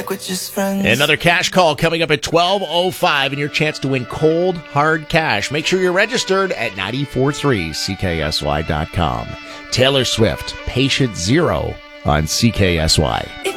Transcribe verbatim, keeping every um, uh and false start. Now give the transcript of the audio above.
like we're just friends. Another cash call coming up at twelve oh five and your chance to win cold, hard cash. Make sure you're registered at nine four three C K S Y dot com. Taylor Swift, Patient Zero on C K S Y.